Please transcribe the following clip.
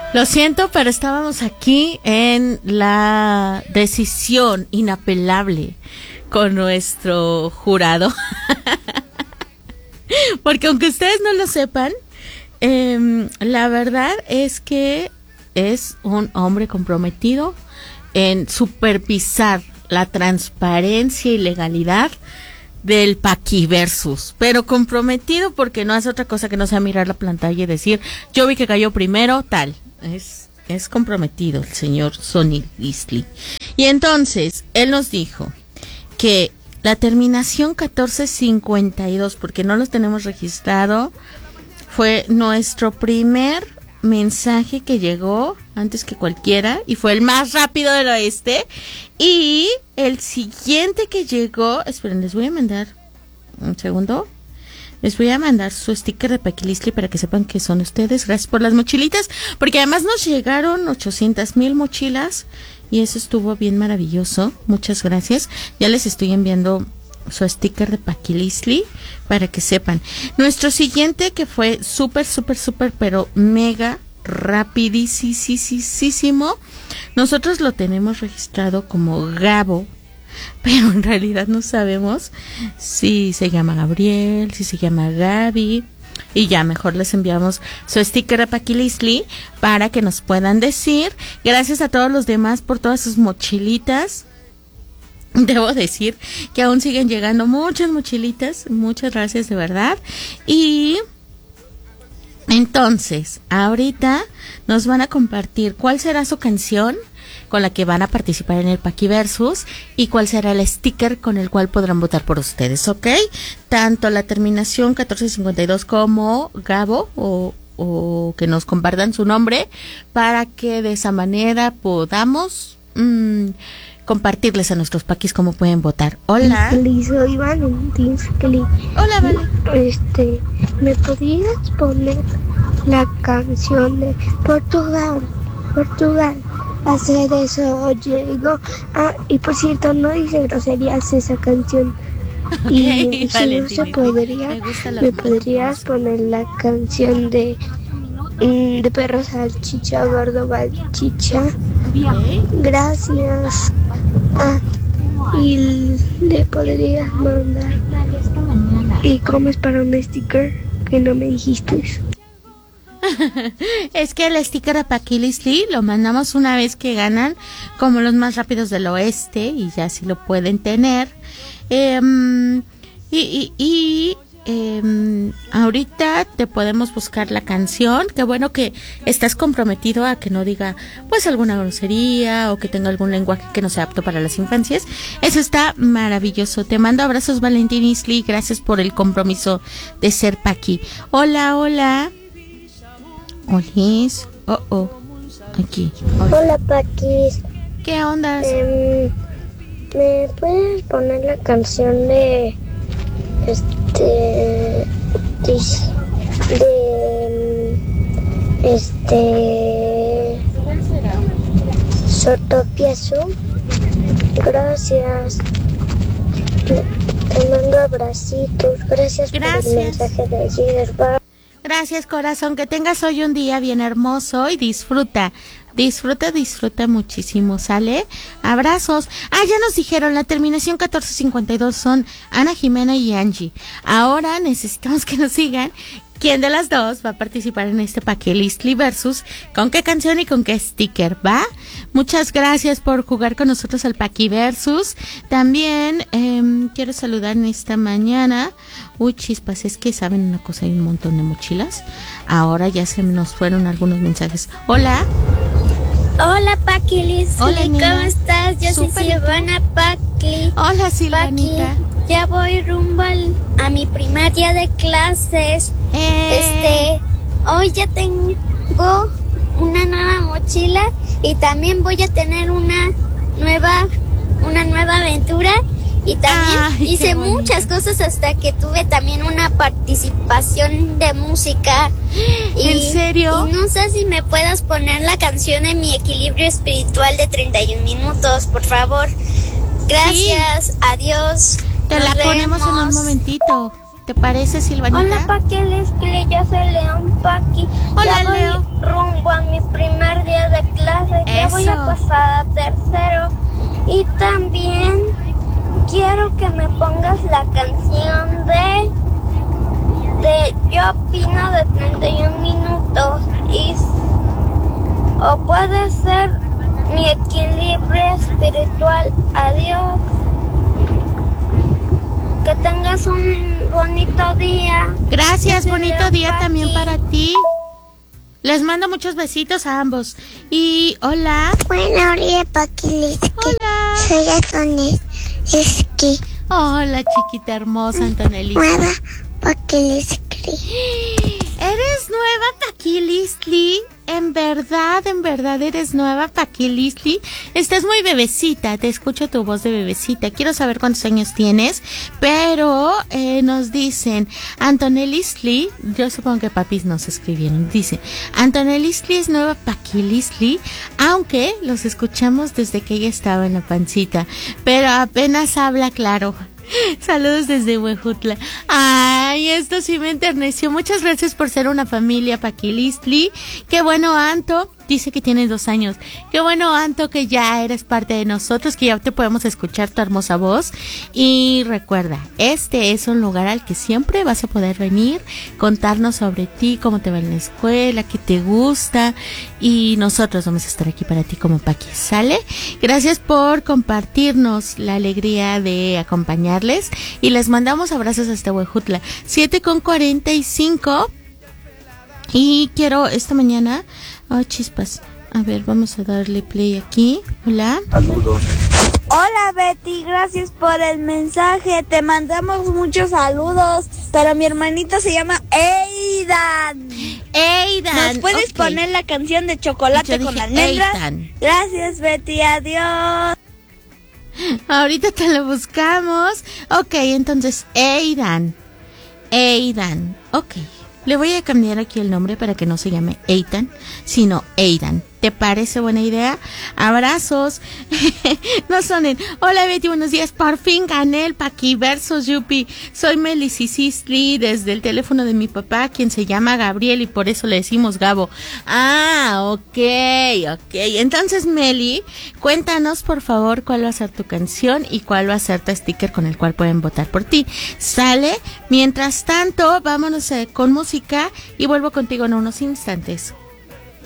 Lo siento, pero estábamos aquí en la decisión inapelable con nuestro jurado. Porque aunque ustedes no lo sepan, la verdad es que es un hombre comprometido en supervisar la transparencia y legalidad del Paquiversus, pero comprometido porque no hace otra cosa que no sea mirar la pantalla y decir, yo vi que cayó primero, tal. Es comprometido el señor Sonny Lisli. Y entonces, él nos dijo que la terminación 1452, porque no los tenemos registrado, fue nuestro primer mensaje que llegó antes que cualquiera y fue el más rápido del oeste. Y el siguiente que llegó, esperen, les voy a mandar un segundo. Les voy a mandar su sticker de Paquilisli para que sepan que son ustedes. Gracias por las mochilitas, porque además nos llegaron 800,000 mochilas y eso estuvo bien maravilloso. Muchas gracias. Ya les estoy enviando su sticker de Paquilisli para que sepan. Nuestro siguiente, que fue súper, pero mega rapidísimo. Nosotros lo tenemos registrado como Gabo, pero en realidad no sabemos si se llama Gabriel, si se llama Gaby, y ya mejor les enviamos su sticker de Paquilisli para que nos puedan decir. Gracias a todos los demás por todas sus mochilitas. Debo decir que aún siguen llegando muchas mochilitas, muchas gracias de verdad. Y entonces, ahorita nos van a compartir cuál será su canción con la que van a participar en el Paquiversus y cuál será el sticker con el cual podrán votar por ustedes, ¿ok? Tanto la terminación 1452 como Gabo o que nos compartan su nombre para que de esa manera podamos compartirles a nuestros paquis cómo pueden votar. Hola. Soy Valentín. Hola, Vale. ¿Me podrías poner la canción de Portugal? Hacer eso llegó. Y por cierto, no dice groserías esa canción. Okay, y si no se podría, me podrías poner la canción de perro salchicha, gordo salchicha. Gracias. Y le podrías mandar. ¿Y cómo es para un sticker que no me dijiste? Es que el sticker de Paquilisli lo mandamos una vez que ganan como los más rápidos del oeste y ya sí lo pueden tener. Ahorita te podemos buscar la canción. Qué bueno que estás comprometido a que no diga pues alguna grosería o que tenga algún lenguaje que no sea apto para las infancias. Eso está maravilloso. Te mando abrazos, Valentín Isli. Gracias por el compromiso de ser Paqui. Hola. Olis. Aquí. Hola, Paquis. ¿Qué onda? ¿Me puedes poner la canción de Sotopiazo? Gracias. Te mando abracitos. Gracias por el mensaje de ayer. Bye. Gracias, corazón. Que tengas hoy un día bien hermoso y disfruta muchísimo, ¿sale? Abrazos. Ya nos dijeron, la terminación 1452 son Ana Jimena y Angie. Ahora necesitamos que nos sigan quién de las dos va a participar en este Paquilisli versus, con qué canción y con qué sticker, ¿va? Muchas gracias por jugar con nosotros al Paquiversus. También quiero saludar en esta mañana. Uy, chispas, es que saben una cosa, hay un montón de mochilas. Ahora ya se nos fueron algunos mensajes. Hola. Hola, Paquilisli. Hola, niña. ¿Cómo estás? Yo soy Silvana Paqui. Hola, Silvanita. Ya voy rumbo a mi primer día de clases. Hoy ya tengo una nueva mochila y también voy a tener una nueva aventura. Y también hice muchas cosas hasta que tuve también una participación de música. ¿En serio? Y no sé si me puedas poner la canción de Mi Equilibrio Espiritual de 31 minutos, por favor. Gracias, sí. Adiós. Te la ponemos en un momentito. ¿Te parece, Silvanita? Hola, Paquilisli, yo soy León Paqui. Hola, ya voy Leo. rumbo a mi primer día de clase. Ya voy a pasar a tercero. Y también quiero que me pongas la canción de Yo opino de 31 minutos. O puede ser Mi equilibrio espiritual. Adiós. Que tengas un bonito día. Gracias, bonito día también para ti. Les mando muchos besitos a ambos. Y hola. Buenos días, Paquilisqui. Hola. Soy Antonelli. Hola, chiquita hermosa, Antonelli. Nueva Paquilisqui. ¿Eres nueva, Paquilisqui? En verdad eres nueva, Paquilisqui. Estás muy bebecita, te escucho tu voz de bebecita. Quiero saber cuántos años tienes, pero nos dicen, Antonelli, yo supongo que papis nos escribieron, dice, Antonelli es nueva, Paquilisqui, aunque los escuchamos desde que ella estaba en la pancita, pero apenas habla claro. Saludos desde Huejutla. Ay, esto sí me enterneció. Muchas gracias por ser una familia, Paquilisqui. Qué bueno, Anto. Dice que tienes 2 años. Qué bueno, Anto, que ya eres parte de nosotros, que ya te podemos escuchar tu hermosa voz. Y recuerda, este es un lugar al que siempre vas a poder venir, contarnos sobre ti, cómo te va en la escuela, qué te gusta. Y nosotros vamos a estar aquí para ti como Paqui, ¿sale? Gracias por compartirnos la alegría de acompañarles. Y les mandamos abrazos hasta Huejutla. 7:45. Y quiero esta mañana... Oh, chispas. A ver, vamos a darle play aquí. Hola. Saludos. Hola Betty, gracias por el mensaje. Te mandamos muchos saludos. Pero mi hermanito se llama Eidan. ¿Nos puedes poner la canción de Chocolate con almendras? Gracias Betty, adiós. Ahorita te lo buscamos. Ok, entonces Eidan. Ok. Le voy a cambiar aquí el nombre para que no se llame Eitan, sino Eidan. ¿Te parece buena idea? Abrazos. No sonen. Hola Betty, buenos días. Por fin gané el Paquiversos, Yupi. Soy Meli Sisistli desde el teléfono de mi papá, quien se llama Gabriel y por eso le decimos Gabo. Ah, ok. Entonces, Meli, cuéntanos por favor cuál va a ser tu canción y cuál va a ser tu sticker con el cual pueden votar por ti. ¿Sale? Mientras tanto, vámonos con música y vuelvo contigo en unos instantes.